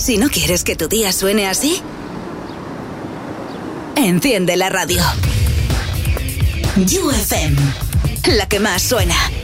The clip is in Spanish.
Si no quieres que tu día suene así, enciende la radio. You FM, la que más suena.